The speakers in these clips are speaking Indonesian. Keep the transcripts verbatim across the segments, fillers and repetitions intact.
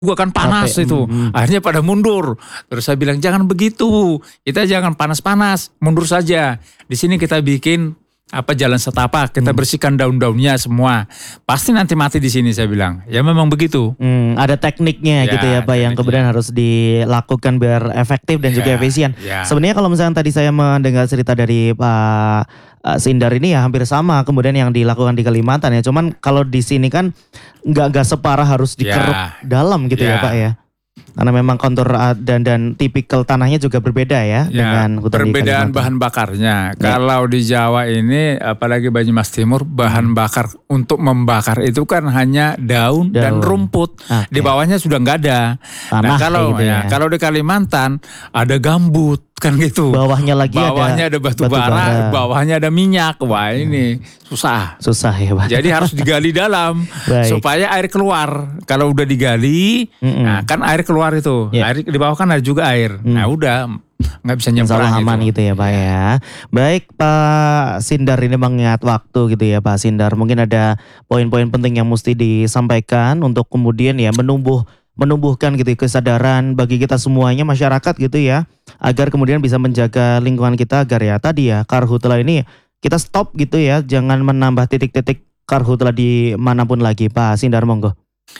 Gua kan panas Capek, itu, mhm. akhirnya pada mundur. Terus saya bilang, "Jangan begitu, kita jangan panas-panas, mundur saja. Di sini kita bikin apa jalan setapak, kita Hmm. bersihkan daun-daunnya semua. Pasti nanti mati di sini," saya bilang. Ya memang begitu. Mmm, ada tekniknya Ya, gitu ya Pak yang kemudian tekniknya. harus dilakukan biar efektif dan juga Ya, efisien. ya. Sebenarnya kalau misalnya tadi saya mendengar cerita dari Pak, eee, Sindar ini ya hampir sama kemudian yang dilakukan di Kalimantan ya. Cuman kalau di sini kan nggak nggak separah harus dikeruk Ya, dalam gitu ya ya. Pak ya. Karena memang kontur, eee, dan dan tipikal tanahnya juga berbeda ya Ya, dengan hutan di perbedaan Kalimantan. bahan bakarnya. Ya. Kalau di Jawa ini apalagi Banyumas Timur, bahan Hmm. bakar untuk membakar itu kan hanya daun, dan Daun. rumput. Oke. Di bawahnya sudah nggak ada. Tanah Nah kayak kalau gitu ya, ya. kalau di Kalimantan ada gambut kan gitu. Bawahnya lagi ada Bawahnya ada batu, batu bara, bara. bawahnya ada minyak. Wah ini susah. Susah ya Pak. Jadi harus digali dalam Baik. supaya air keluar. Kalau udah digali, Mhm. nah kan air keluar itu. Ya. Air di bawah kan ada juga air. Hmm. Nah udah nggak bisa Insya Allah nyebrang aman gitu. gitu ya Pak ya. Baik Pak Sindar ini mengingat waktu gitu ya Pak Sindar. Mungkin ada poin-poin penting yang mesti disampaikan untuk kemudian ya menumbuh menumbuhkan gitu ya kesadaran bagi kita semuanya masyarakat gitu ya. Agar kemudian bisa menjaga lingkungan kita agar ya tadi ya karhutla ini kita stop gitu ya. Jangan menambah titik-titik karhutla di manapun lagi Pak Sindar monggo.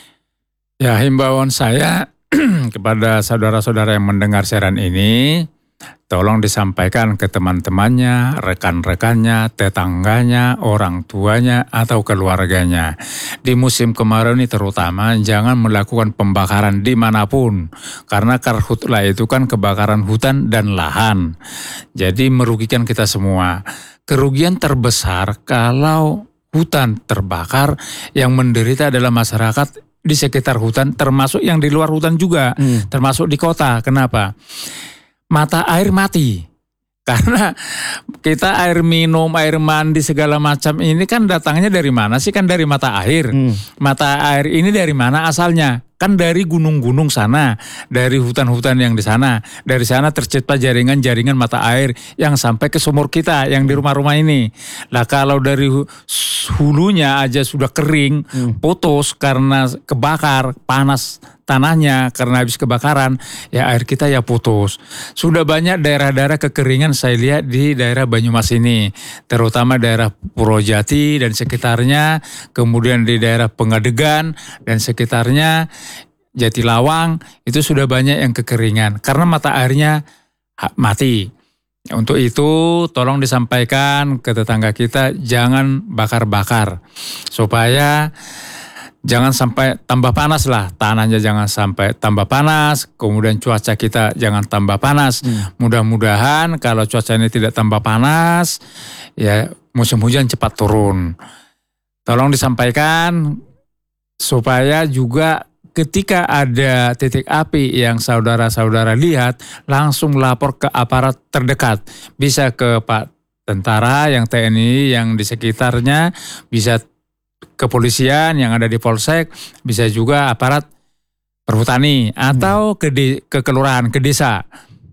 Ya himbauan saya kepada saudara-saudara yang mendengar siaran ini, tolong disampaikan ke teman-temannya, rekan-rekannya, tetangganya, orang tuanya, atau keluarganya. Di musim kemarau ini terutama jangan melakukan pembakaran dimanapun. Karena karhutla itu kan kebakaran hutan dan lahan. Jadi merugikan kita semua. Kerugian terbesar kalau hutan terbakar, yang menderita adalah masyarakat di sekitar hutan, termasuk yang di luar hutan juga, Hmm. termasuk di kota. Kenapa? Mata air mati. Karena kita air minum, air mandi segala macam ini kan datangnya dari mana sih? Kan dari mata air. Hmm. Mata air ini dari mana asalnya? Kan dari gunung-gunung sana, dari hutan-hutan yang di sana. Dari sana tercipta jaringan-jaringan mata air yang sampai ke sumur kita yang di rumah-rumah ini. Nah kalau dari hu- hulunya aja sudah kering, Hmm. putus karena kebakar, panas tanahnya karena habis kebakaran, ya air kita ya putus. Sudah banyak daerah-daerah kekeringan saya lihat di daerah Banyumas ini, terutama daerah Purwojati dan sekitarnya, kemudian di daerah Pengadegan dan sekitarnya, Jatilawang, itu sudah banyak yang kekeringan karena mata airnya ha- mati. Untuk itu tolong disampaikan ke tetangga kita jangan bakar-bakar supaya jangan sampai tambah panas lah, tanahnya jangan sampai tambah panas, kemudian cuaca kita jangan tambah panas. Hmm. Mudah-mudahan kalau cuaca ini tidak tambah panas, ya musim hujan cepat turun. Tolong disampaikan supaya juga ketika ada titik api yang saudara-saudara lihat, langsung lapor ke aparat terdekat. Bisa ke Pak Tentara yang T N I yang di sekitarnya, bisa kepolisian yang ada di Polsek, bisa juga aparat perhutani atau ke, de, ke kelurahan, ke desa.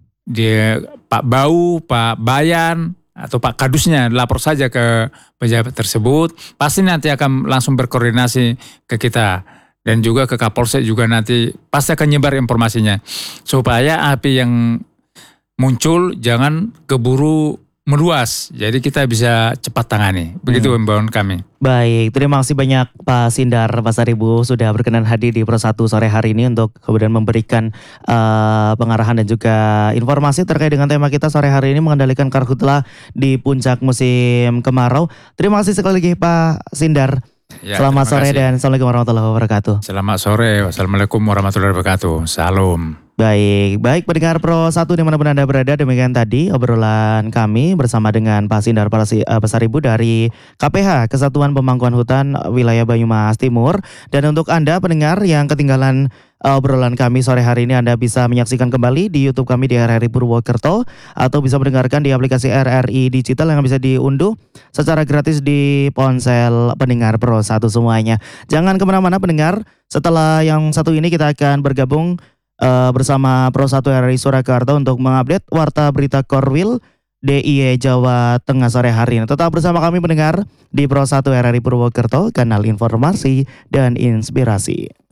Dia Pak Bau, Pak Bayan, atau Pak Kadusnya lapor saja ke pejabat tersebut, pasti nanti akan langsung berkoordinasi ke kita. Dan juga ke Kapolsek juga nanti pasti akan nyebar informasinya. Supaya api yang muncul jangan keburu meluas. Jadi kita bisa cepat tangani. Begitu himbauan kami. Baik, terima kasih banyak Pak Sindar Pasaribu sudah berkenan hadir di Pro satu sore hari ini untuk kemudian memberikan uh, pengarahan dan juga informasi terkait dengan tema kita sore hari ini mengendalikan karhutla di puncak musim kemarau. Terima kasih sekali lagi Pak Sindar. Ya, Selamat terima sore kasih. dan Assalamualaikum warahmatullahi wabarakatuh. Selamat sore. Wassalamualaikum warahmatullahi wabarakatuh. Salam. Baik, baik pendengar Pro satu dimanapun Anda berada, demikian tadi obrolan kami bersama dengan Pak Sindar Parasi- eh, Pasaribu dari K P H Kesatuan Pemangkuan Hutan Wilayah Banyumas Timur. Dan untuk Anda pendengar yang ketinggalan eh, obrolan kami sore hari ini, Anda bisa menyaksikan kembali di YouTube kami di R R I Purwokerto atau bisa mendengarkan di aplikasi R R I Digital yang bisa diunduh secara gratis di ponsel pendengar Pro satu semuanya. Jangan kemana-mana pendengar, setelah yang satu ini kita akan bergabung Uh, bersama Pro satu R R I Surakarta untuk mengupdate warta berita Korwil D I Y Jawa Tengah sore hari ini. Tetap bersama kami pendengar di Pro satu R R I Purwokerto, kanal informasi dan inspirasi.